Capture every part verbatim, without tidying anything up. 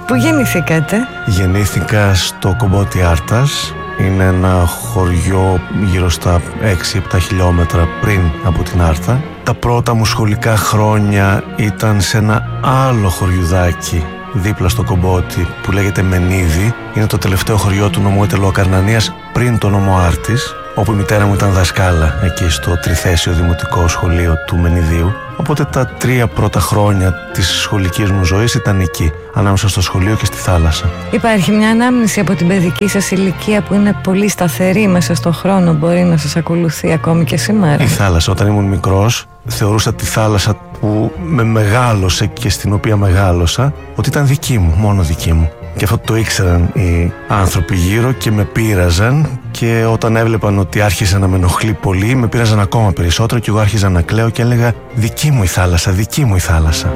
Πού γεννηθήκατε? Γεννήθηκα στο Κομπότι Άρτας. Είναι ένα χωριό γύρω στα έξι επτά χιλιόμετρα πριν από την Άρτα. Τα πρώτα μου σχολικά χρόνια ήταν σε ένα άλλο χωριουδάκι δίπλα στο Κομπότι που λέγεται Μενίδη. Είναι το τελευταίο χωριό του νομού Ετελοακαρνανίας πριν το νομό Άρτης, όπου η μητέρα μου ήταν δασκάλα εκεί στο τριθέσιο δημοτικό σχολείο του Μενιδίου. Οπότε τα τρία πρώτα χρόνια της σχολικής μου ζωής ήταν εκεί, ανάμεσα στο σχολείο και στη θάλασσα. Υπάρχει μια ανάμνηση από την παιδική σας ηλικία που είναι πολύ σταθερή μέσα στον χρόνο, μπορεί να σας ακολουθεί ακόμη και σήμερα? Η θάλασσα. Όταν ήμουν μικρός, θεωρούσα τη θάλασσα που με μεγάλωσε και στην οποία μεγάλωσα ότι ήταν δική μου, μόνο δική μου. Και αυτό το ήξεραν οι άνθρωποι γύρω και με πείραζαν, και όταν έβλεπαν ότι άρχισε να με ενοχλεί πολύ, με πείραζαν ακόμα περισσότερο και εγώ άρχιζα να κλαίω και έλεγα δική μου η θάλασσα, δική μου η θάλασσα.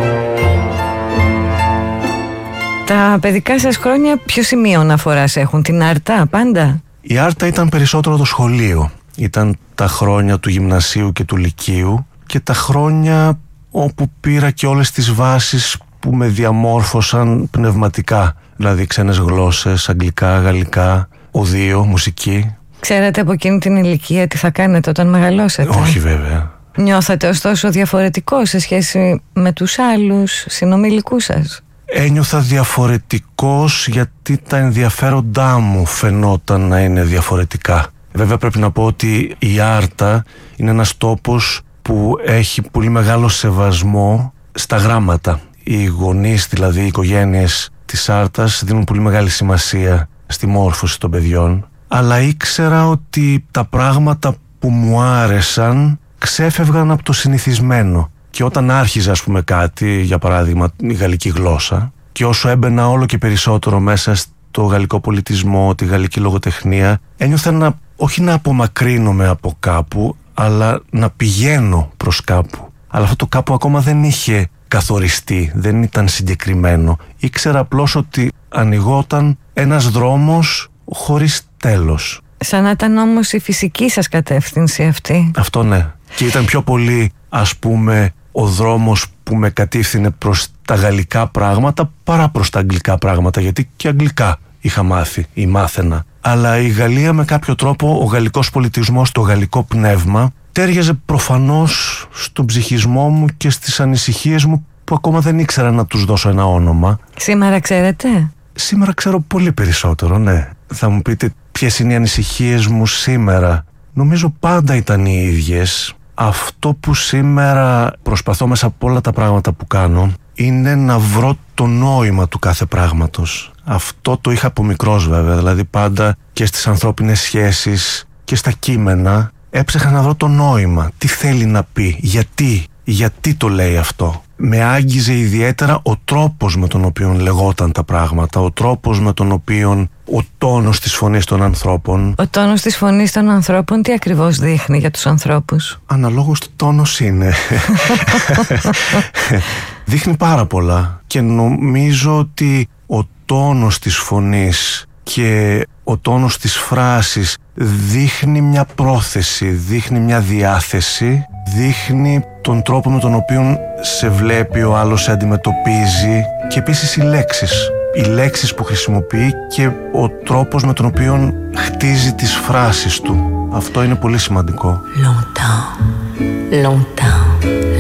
Τα παιδικά σας χρόνια ποιο σημείο αναφοράς έχουν, την Άρτα πάντα? Η Άρτα ήταν περισσότερο το σχολείο. Ήταν τα χρόνια του γυμνασίου και του λυκείου και τα χρόνια όπου πήρα και όλες τις βάσεις που με διαμόρφωσαν πνευματικά. Δηλαδή ξένες γλώσσες, αγγλικά, γαλλικά, οδείο, μουσική. Ξέρατε από εκείνη την ηλικία τι θα κάνετε όταν μεγαλώσετε? Όχι βέβαια. Νιώθατε ωστόσο διαφορετικό σε σχέση με τους άλλους συνομιλικούς σας? Ένιωθα διαφορετικός γιατί τα ενδιαφέροντά μου φαινόταν να είναι διαφορετικά. Βέβαια πρέπει να πω ότι η Άρτα είναι ένας τόπος που έχει πολύ μεγάλο σεβασμό στα γράμματα. Οι γονείς, δηλαδή οι οικογένειες της Άρτας, δίνουν πολύ μεγάλη σημασία στη μόρφωση των παιδιών. Αλλά ήξερα ότι τα πράγματα που μου άρεσαν ξέφευγαν από το συνηθισμένο. Και όταν άρχιζα, ας πούμε, κάτι, για παράδειγμα η γαλλική γλώσσα, και όσο έμπαινα όλο και περισσότερο μέσα στο γαλλικό πολιτισμό, τη γαλλική λογοτεχνία, ένιωθα να, όχι να απομακρύνομαι από κάπου, αλλά να πηγαίνω προς κάπου. Αλλά αυτό το κάπου ακόμα δεν είχε καθοριστεί, δεν ήταν συγκεκριμένο. Ήξερα απλώς ότι ανοιγόταν ένας δρόμος χωρίς τέλος. Σαν να ήταν όμως η φυσική σας κατεύθυνση αυτή. Αυτό ναι. Και ήταν πιο πολύ, ας πούμε, ο δρόμος που με κατήφθηνε προς τα γαλλικά πράγματα παρά προς τα αγγλικά πράγματα, γιατί και αγγλικά είχα μάθει ή μάθαινα. Αλλά η Γαλλία με κάποιο τρόπο, ο γαλλικός πολιτισμός, το γαλλικό πνεύμα τέριαζε προφανώς στον ψυχισμό μου και στις ανησυχίες μου που ακόμα δεν ήξερα να τους δώσω ένα όνομα. Σήμερα ξέρετε? Σήμερα ξέρω πολύ περισσότερο, ναι. Θα μου πείτε ποιες είναι οι ανησυχίες μου σήμερα. Νομίζω πάντα ήταν οι ίδιες. Αυτό που σήμερα προσπαθώ μέσα από όλα τα πράγματα που κάνω είναι να βρω το νόημα του κάθε πράγματος. Αυτό το είχα από μικρός βέβαια, δηλαδή πάντα και στις ανθρώπινες σχέσεις και στα κείμενα έψαχνα να βρω το νόημα. Τι θέλει να πει, γιατί, γιατί το λέει αυτό. Με άγγιζε ιδιαίτερα ο τρόπος με τον οποίο λεγόταν τα πράγματα, ο τρόπος με τον οποίο ο τόνος της φωνής των ανθρώπων. Ο τόνος της φωνής των ανθρώπων τι ακριβώς δείχνει για τους ανθρώπους? Αναλόγως τι τόνος είναι. Δείχνει πάρα πολλά και νομίζω ότι ο τόνος της φωνής και ο τόνος της φράσης δείχνει μια πρόθεση, δείχνει μια διάθεση, δείχνει τον τρόπο με τον οποίο σε βλέπει ο άλλος, σε αντιμετωπίζει, και επίσης οι λέξεις. Οι λέξεις που χρησιμοποιεί και ο τρόπος με τον οποίο χτίζει τις φράσεις του. Αυτό είναι πολύ σημαντικό. Longtemps, longtemps.